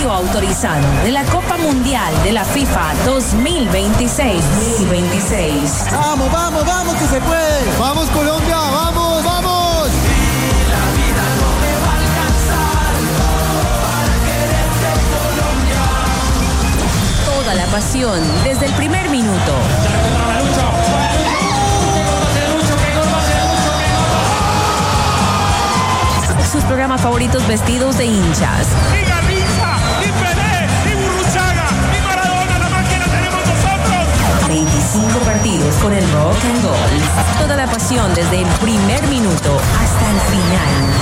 medio autorizado de la Copa Mundial de la FIFA 2026. Vamos, vamos, vamos, que se puede. Vamos, Colombia, vamos, vamos. La vida no me va a alcanzar para quererte, Colombia. Toda la pasión desde el primer minuto. Sus programas favoritos vestidos de hinchas. Ni Garrincha, ni Pelé, ni Burruchaga, ni Maradona, la máquina tenemos nosotros. 25 partidos con el rock and roll. Toda la pasión desde el primer minuto hasta el final.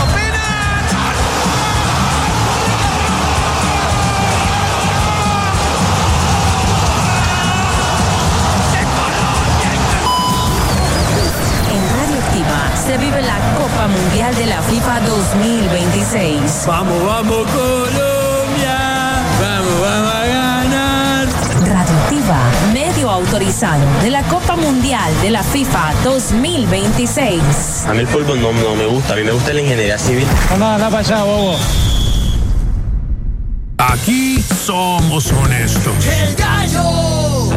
Se vive la Copa Mundial de la FIFA 2026. Vamos, vamos, Colombia. Vamos, vamos a ganar. Radioactiva, medio autorizado de la Copa Mundial de la FIFA 2026. A mí el fútbol no me gusta, a mí me gusta la ingeniería civil. Anda para allá, bobo. Aquí somos honestos. ¡El gallo!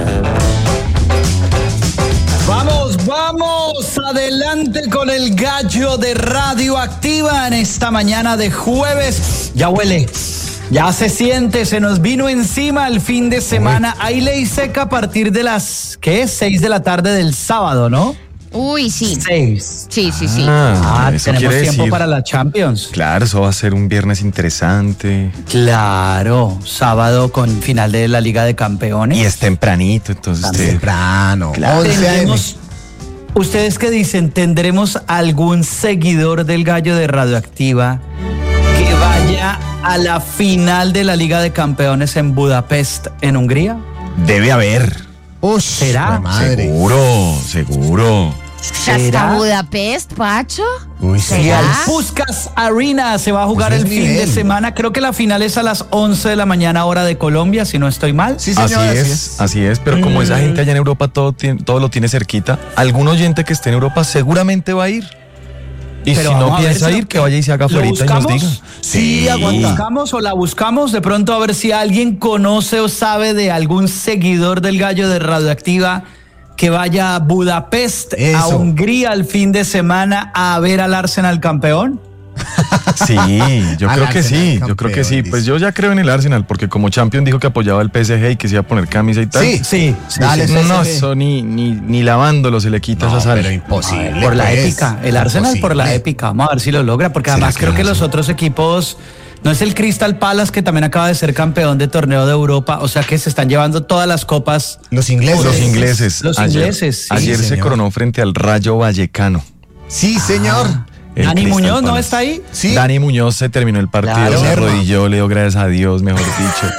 Vamos, adelante con el gallo de Radioactiva en esta mañana de jueves. Ya huele, ya se siente, se nos vino encima el fin de semana. Hay ley seca a partir de las, ¿qué? 6 de la tarde del sábado, ¿no? Uy, sí. 6. Sí. Tenemos tiempo para la Champions. Claro, eso va a ser un viernes interesante. Claro, sábado con final de la Liga de Campeones. Y es tempranito, entonces. Temprano. Claro. ¿Ustedes qué dicen? ¿Tendremos algún seguidor del gallo de Radioactiva que vaya a la final de la Liga de Campeones en Budapest, en Hungría? Debe haber. ¿Será? Madre. Seguro. ¿Hasta Budapest, Pacho? Uy, Sí, al Puskás Arena se va a jugar Pues el es fin nivel. de semana. Creo que la final es a las 11 de la mañana, hora de Colombia, si no estoy mal. Sí, señor, Así es, pero como esa gente allá en Europa todo lo tiene cerquita, algún oyente que esté en Europa seguramente va a ir. Y Pero si vamos no a ver piensa si ir, que vaya y se haga ¿lo afuerita y nos buscamos? diga. Sí, buscamos o la buscamos de pronto a ver si alguien conoce o sabe de algún seguidor del gallo de Radioactiva que vaya a Budapest, a Eso. Hungría el fin de semana a ver al Arsenal campeón. Sí, yo Al creo que Arsenal sí, campeón, dice. Pues yo ya creo en el Arsenal, porque como Champion dijo que apoyaba al PSG y que se iba a poner camisa y tal. Sí. Dale, No, PSG. eso ni lavándolo se le quita esa sal. pero imposible. Por la pues. épica, el Arsenal por la Imposible. épica. Vamos a ver si lo logra, porque ¿Será además que creo lo que los hace? otros equipos, no es el Crystal Palace que también acaba de ser campeón de torneo de Europa, o sea que se están llevando todas las copas. Los ingleses. Los ingleses. Los ingleses, sí, Ayer se señor. coronó frente al Rayo Vallecano. Sí, señor. El Dani Crystal Muñoz, ¿no Palace. está ahí? Sí. Dani Muñoz se terminó el partido, Claro. se Lerma. arrodilló, le dio gracias a Dios, mejor dicho.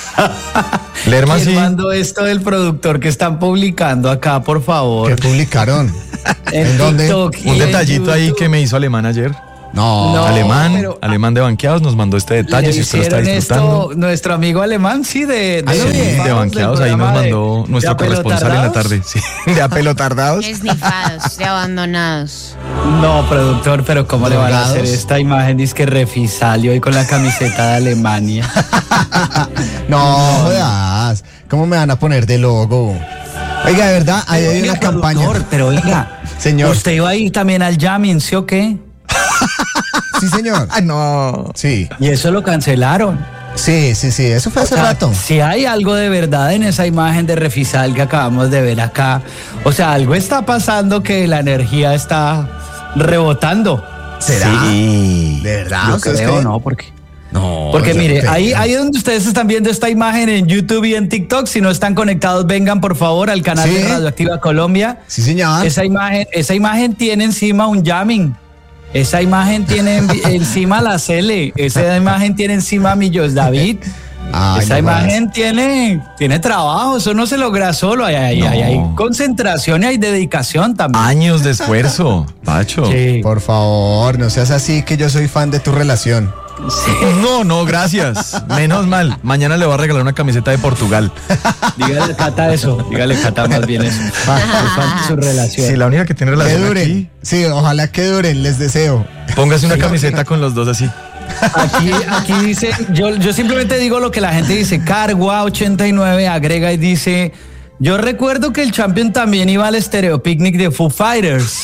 Lerma ¿Quién sí. mandó esto del productor que están publicando acá, por favor? ¿Qué publicaron? En ¿En dónde? TikTok y Un en detallito ahí YouTube. que me hizo Alemán ayer. No. pero- Alemán de Banqueados nos mandó este detalle, Le si usted lo está hicieron disfrutando. esto nuestro amigo alemán, sí, de Banqueados, ahí nos mandó nuestro corresponsal en la tarde. Sí, de apelotardados. Esnifados, de abandonados. No, productor, pero ¿cómo le van a hacer Drogados. esta imagen? Dice que Refisalio hoy con la camiseta de Alemania. No, jodas. ¿Cómo me van a poner de logo? Oiga, de verdad, ahí hay Oiga, una campaña. productor, pero oiga, Señor. ¿usted iba a ir también al jamming, sí o qué? Sí, señor. Ay, no. Sí, Y eso lo cancelaron. sí. Eso fue hace O sea, rato. si hay algo de verdad en esa imagen de Refisal que acabamos de ver acá, o sea, algo está pasando que la energía está rebotando. ¿Será? Sí. ¿De verdad? Yo ¿Ustedes creo, creen? ¿no? Porque No. Porque yo mire, no ahí creo. donde ustedes están viendo esta imagen en YouTube y en TikTok, si no están conectados, vengan por favor al canal Sí. de Radioactiva Colombia. Sí, señor. Esa imagen tiene encima un jamming. Esa imagen tiene encima la Cele. Esa imagen tiene encima a Millos David. Ay, Esa no imagen tiene trabajo, eso no se logra solo. Hay concentración y hay dedicación también. Años de esfuerzo, Pacho. Sí. Por favor, no seas así, que yo soy fan de tu relación. No, gracias. Menos mal. Mañana le voy a regalar una camiseta de Portugal. Dígale Cata eso. Dígale Cata más bien eso. Es fan de su relación. Sí, la única que tiene Que relación duren. aquí. Sí, ojalá que duren, les deseo. Póngase una camiseta con los dos así. Aquí dice, yo simplemente digo lo que la gente dice. Cargua89 agrega y dice: yo recuerdo que el Champion también iba al Stereo Picnic de Foo Fighters.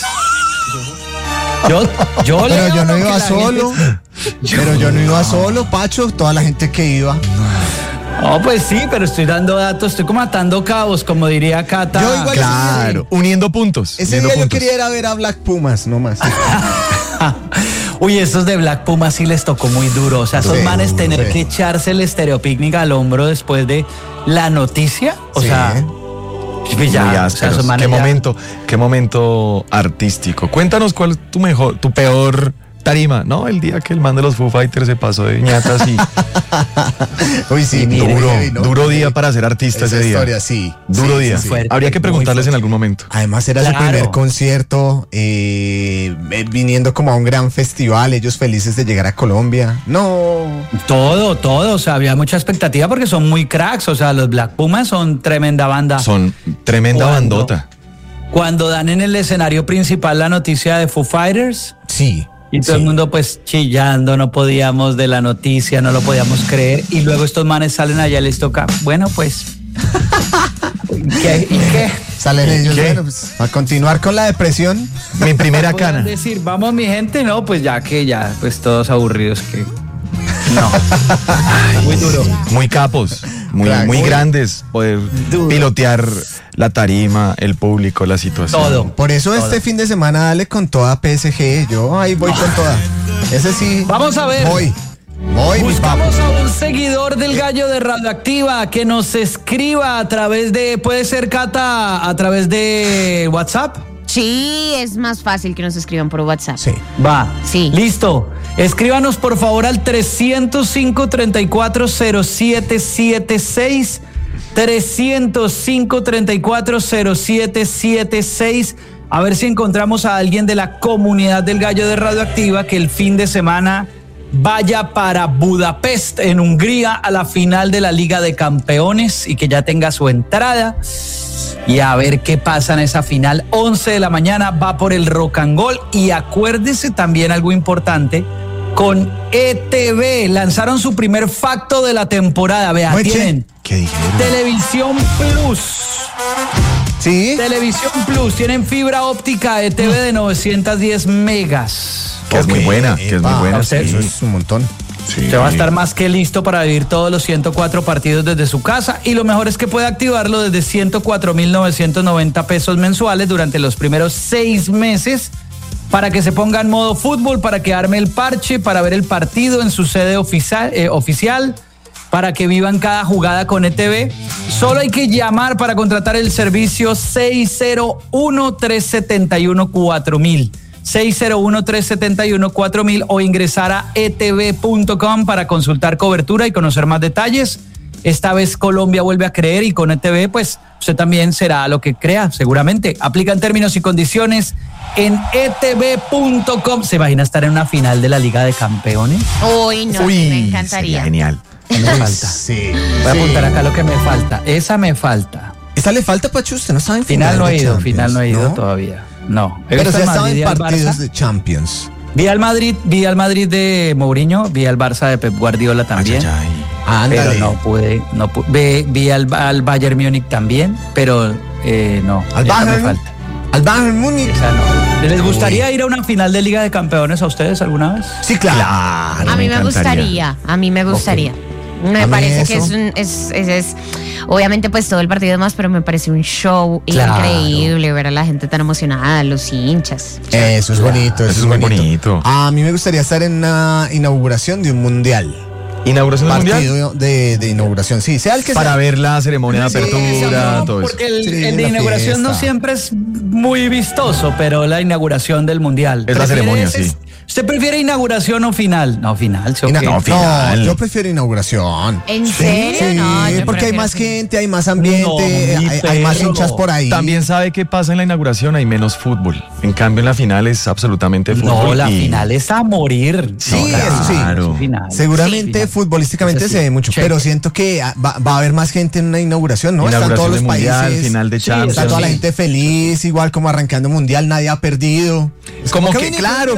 Pero yo no iba solo. Pero yo no iba solo, Pacho, toda la gente que iba. No, pues sí, pero estoy dando datos, estoy como atando cabos, como diría Cata. Yo igual, Claro, uniendo puntos. Ese día yo quería ir a ver a Black Pumas, nomás. Uy, esos de Black Puma sí les tocó muy duro. O sea, esos manes tener que echarse el Stereo Picnic al hombro después de la noticia. O sea, Muy ya, ásperos. esos manes Qué momento artístico. Cuéntanos cuál es tu peor tarima, ¿no? El día que el man de los Foo Fighters se pasó de ñatas y Uy, sí, duro día para ser artista ese día. Historia, sí. Duro Sí, día. sí, sí. Habría que preguntarles en algún momento. Además era su primer concierto, viniendo como a un gran festival, ellos felices de llegar a Colombia. No. Todo, o sea, había mucha expectativa porque son muy cracks, o sea, los Black Pumas son tremenda banda. Son tremenda bandota. Cuando dan en el escenario principal la noticia de Foo Fighters. Sí. Y todo el mundo pues chillando, no podíamos de la noticia, no lo podíamos creer. Y luego estos manes salen allá y les toca, bueno pues, ¿y qué? Salen ellos, ¿Qué? bueno, pues, a continuar con la depresión. Mi primera cana. Decir, vamos mi gente, no, pues ya, pues todos aburridos que... No. Muy duro. Muy capos, muy grandes, poder pilotear la tarima, el público, la situación. Todo. Por eso este fin de semana dale con toda PSG. Yo ahí voy con toda. Ese sí. Vamos a ver. Voy. Buscamos a un seguidor del Gallo de Radioactiva que nos escriba a través de, puede ser Cata, a través de WhatsApp. Sí, es más fácil que nos escriban por WhatsApp. Sí. Va. Sí. Listo. Escríbanos por favor al 305-340776. 305-340776. A ver si encontramos a alguien de la comunidad del Gallo de Radioactiva que el fin de semana vaya para Budapest, en Hungría, a la final de la Liga de Campeones y que ya tenga su entrada. Y a ver qué pasa en esa final. 11 de la mañana va por el Rock and Roll. Y acuérdese también algo importante. Con ETV lanzaron su primer facto de la temporada. Vea, tienen ¿Qué dijeron? Televisión Plus. Sí. Televisión Plus. Tienen fibra óptica ETV de 910 megas. Que es muy buena, Eso sí. es un montón. Sí. Usted va a estar más que listo para vivir todos los 104 partidos desde su casa y lo mejor es que puede activarlo desde 104,990 pesos mensuales durante los primeros 6 meses para que se ponga en modo fútbol, para que arme el parche, para ver el partido en su sede oficial, para que vivan cada jugada con ETV. Solo hay que llamar para contratar el servicio 601-371-4000. 601-371-4000 o ingresar a etv.com para consultar cobertura y conocer más detalles. Esta vez Colombia vuelve a creer y con ETV pues usted también será lo que crea, seguramente. Aplican términos y condiciones en etv.com. ¿Se imagina estar en una final de la Liga de Campeones? Uy, no, me encantaría. Sería genial. Me falta. Sí. Voy a apuntar acá lo que me falta. Esa me falta. ¿Esa le falta, Pacho? ¿Usted no sabe en Final no he de ido, Champions, final no he ido ¿no? todavía. No. He Pero visto sí el ha estado Madrid y en al partidos Barça. de Champions. Vi al Madrid de Mourinho, vi al Barça de Pep Guardiola también. Ándale. Pero no pude. Vi al Bayern Múnich también, pero no. ¿Al esa me Bayern? falta. Al Bayern Múnich. Esa no. ¿Les gustaría ir a una final de Liga de Campeones a ustedes alguna vez? Sí, claro. A mí me gustaría, Me A mí parece que eso. es obviamente pues todo el partido y demás, pero me parece un show Claro. increíble ver a la gente tan emocionada, los hinchas. Eso es bonito, Eso es muy bonito. A mí me gustaría estar en una inauguración de un mundial. ¿Inauguración del mundial? Partido de inauguración, sí, sea el que Para sea. ver la ceremonia de Sí, apertura, No, todo eso. porque el Sí, de la inauguración no fiesta. siempre es muy vistoso, pero la inauguración del mundial. Es la ¿Prefiere ceremonia, ese? sí. ¿Usted prefiere inauguración o final? No, final. ¿sí o qué? No, final. yo prefiero inauguración. ¿En serio? Sí, No, yo porque hay prefiero más final. gente, hay más ambiente, No, hay más perro. hinchas por ahí. También sabe qué pasa en la inauguración, hay menos fútbol. En cambio, en la final es absolutamente fútbol. No, la y- final es a morir. Sí, No, eso sí. claro. Final. Seguramente Sí. futbolísticamente Eso sí. se ve mucho, Check. pero siento que va a haber más gente en una inauguración, ¿no? Están Inauguración todos los de mundial, países, final de Sí, Champions. está toda la sí. gente feliz, igual como arrancando mundial, nadie ha perdido. Es Como que, venimos, claro, digamos. como que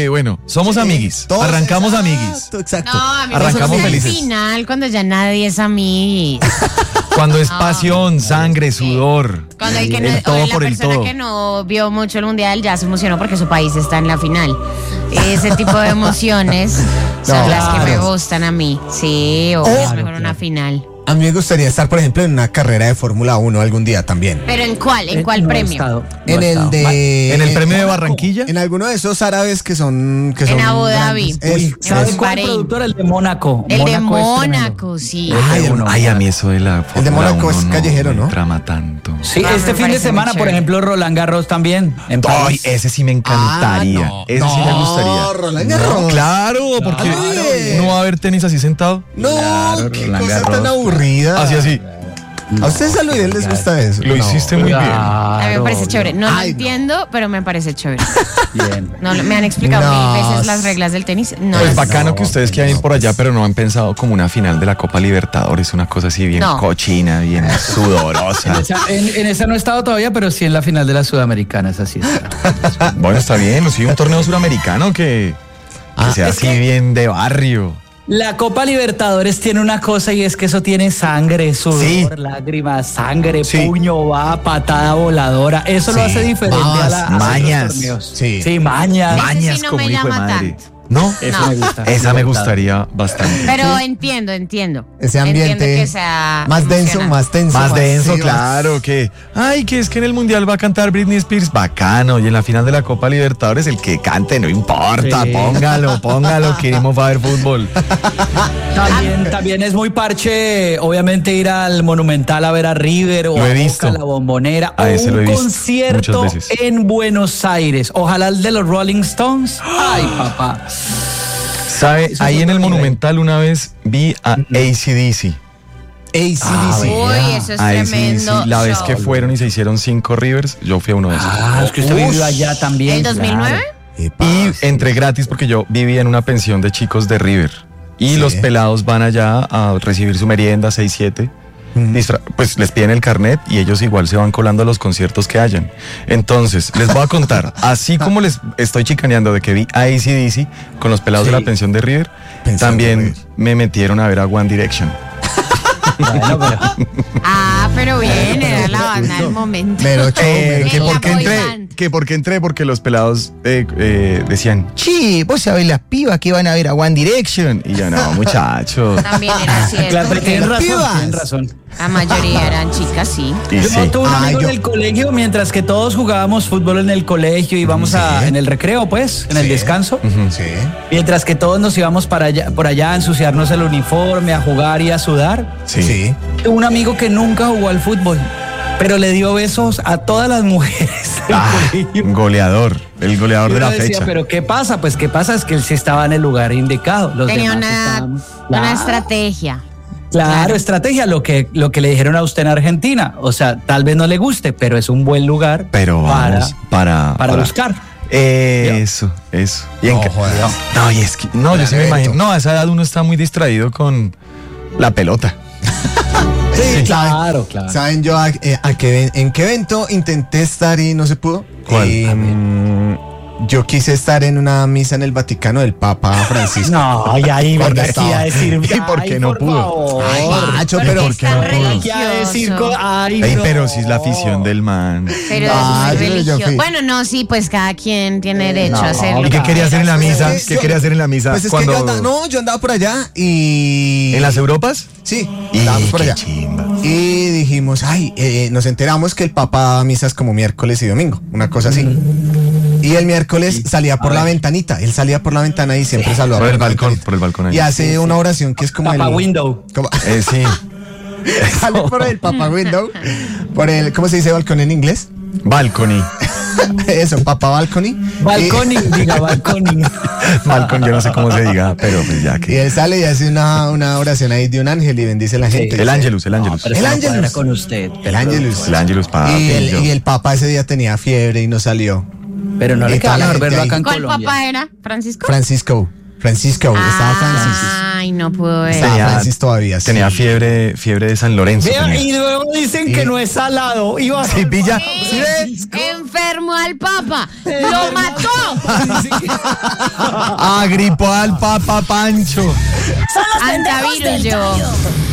bueno, somos amiguis. Todos- Arrancamos exacto, amiguis. Exacto. No, a mí Arrancamos me gusta felices. el final, cuando ya nadie es amigos. Cuando es pasión, sangre, sudor. Cuando hay que el no, todo o la por el persona todo. que no vio mucho el mundial ya se emocionó porque su país está en la final. Ese tipo de emociones son No, las que me claro. gustan a mí. Sí, o es mejor una final. A mí me gustaría estar, por ejemplo, en una carrera de Fórmula 1 algún día también. Pero ¿en cuál? ¿En cuál No he premio? estado, no En he el estado. de... En el premio de Barranquilla. En alguno de esos árabes que son... En Abu Dhabi. Uy, ¿Sabe en cuál Bahrein. productor? El de Mónaco. El de es tremendo. Mónaco, sí. Ay, a mí eso de la El de Fórmula Mónaco es 1 callejero, ¿no? me trama tanto. Sí, Ah, este me fin de parece semana, muy por chévere. ejemplo, Roland Garros también. En Ay, París. ese sí me encantaría. Ah, no. Ese sí me gustaría. Roland Garros. Claro, porque no va a haber tenis así sentado. No, Claro, qué Roland cosa Garros. tan aburrida. Así. ¿A ustedes a Luis les gusta eso? Lo No. hiciste muy bien. A mí me parece Claro, chévere. No lo Ay, no. entiendo, pero me parece chévere. Bien. No, me han explicado No. mil veces las reglas del tenis. No, Pues las- bacano que ustedes quieran ir por allá, pero no han pensado como una final de la Copa Libertadores, una cosa así bien No. cochina, bien sudorosa. En esa no he estado todavía, pero sí en la final de la Sudamericana, es así. Bueno, está bien, sí, un torneo suramericano que sea es así que- bien de barrio. La Copa Libertadores tiene una cosa y es que eso tiene sangre, sudor, Sí. lágrimas, sangre, Sí. puño, va, patada voladora. Eso lo Sí, hace diferente babas, a los mañas. torneos. Sí. Sí, mañas. Ese Mañas sí no como me hijo de llama madre. tanto. ¿No? Eso No. me gusta. Esa me gustaría bastante. Pero entiendo. Ese ambiente Entiendo que sea más denso, emocionante. más tenso. Más denso, sí, claro, que ay, que es que en el Mundial va a cantar Britney Spears, bacano, y en la final de la Copa Libertadores el que cante no importa, Sí. póngalo, queremos ver fútbol. También es muy parche, obviamente, ir al Monumental a ver a River o Lo he a visto. Boca, la Bombonera, A o ese lo he un visto concierto muchas veces. en Buenos Aires. Ojalá el de los Rolling Stones. Ay, papá. ¿Sabe? Eso Ahí es en el otro nivel. Monumental una vez vi a AC/DC. AC/DC. Uy, eso es A tremendo. AC/DC. La vez show. que fueron y se hicieron 5 Rivers, yo fui a uno de esos. Ah, es que usted vivió allá también. ¿El 2009? Epa. Y entré gratis porque yo vivía en una pensión de chicos de River. Y Sí. los pelados van allá a recibir su merienda, 6-7. Pues les piden el carnet y ellos igual se van colando a los conciertos que hayan. Entonces, les voy a contar, así como les estoy chicaneando de que vi a AC/DC con los pelados Sí. de la pensión de River, Pensión de también River. me metieron a ver a One Direction. Bueno, pero- Ah, pero bien, era la banda del momento. Mero show, mero En que la show. por qué boy entré, band. que por qué entré, porque los pelados decían, Sí, vos sabés las pibas que van a ver a One Direction. y yo, no, muchachos. También era cierto. Claro, pero tienen razón, pibas. tienen razón. La mayoría eran chicas, sí. Y Yo sí. tuve un Ay, amigo yo- en el colegio, mientras que todos jugábamos fútbol en el colegio, íbamos en el recreo, pues, en el Sí. descanso. Sí. Mientras que todos nos íbamos por allá a ensuciarnos el uniforme, a jugar y a sudar. Sí. Tuve un amigo que nunca jugó al fútbol, pero le dio besos a todas las mujeres del colegio. Goleador, el goleador Y de uno la decía, fecha. pero ¿qué pasa? Pues, ¿qué pasa? Es que él sí estaba en el lugar indicado. Los Tenía demás una estábamos- Claro. estrategia. Claro, estrategia, lo que le dijeron a usted en Argentina. O sea, tal vez no le guste, pero es un buen lugar Pero vamos, para buscar. Eso. Y No jodas. no, y es que, no, yo sí me Evento. imagino. No, a esa edad uno está muy distraído con la pelota. Sí, ¿Saben- claro. ¿Saben yo en qué evento intenté estar y no se pudo? ¿Cuál? Yo quise estar en una misa en el Vaticano del Papa Francisco. No, ya ahí ¿Cuándo venga aquí estaba? a decir. ¿Y por qué ay, no por pudo? favor. Ay, macho, Porque pero es tan Aquí a decir religioso. ay, Ey, no. pero si es la afición del man. Pero Ah, es muy yo religioso. fui. Bueno, no, sí, pues cada quien tiene derecho a hacerlo. ¿Y qué quería hacer en la Pues misa? es que ¿Qué yo- quería hacer en la misa? Pues es cuando... que yo andaba por allá y... ¿En las Europas? Sí, estábamos por qué allá. chimba. Y dijimos, nos enteramos que el Papa daba misas como miércoles y domingo, una cosa así. Y el miércoles salía por la ventanita, él salía por la ventana y siempre saludaba Por el la balcón, ventanita. por el balcón ahí. Y hace una oración que es como Papa el... window. como- Sí. sale por el Papa Window, por el, ¿cómo se dice balcón en inglés? Balcony. Eso, Papa Balcony. Balconing, diga, balconing. Balcón, yo no sé cómo se diga, pero pues ya Y que. él sale y hace una oración ahí de un ángel y bendice a la gente. El Ángelus, el Ángelus. Pero El eso no Ángelus. cuadra con usted. El Ángelus. El Ángelus, papi. Y el Papa ese día tenía fiebre y no salió. Pero no Y le toda queda la mejor gente verlo ahí. acá en ¿Cuál Colombia. papá era? ¿Francisco? Francisco, estaba Francis. Ay, no pudo ver. Estaba Tenía- Francis todavía. sí. Tenía fiebre de San Lorenzo. Vea, tenía. y luego dicen que no es salado. Iba a Sí, pilla. Sí, ¿Sí ve? en enfermo al Papa. ¡Lo mató! Agripó al Papa Pancho. Son los pendejos Antivirus del llevó. gallo.